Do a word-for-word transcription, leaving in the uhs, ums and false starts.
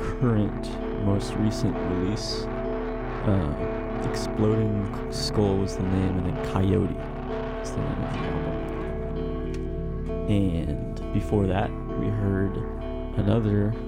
current, most recent release. Uh, Exploding Skull was the name, and then Coyote is the name of the album. And before that, we heard another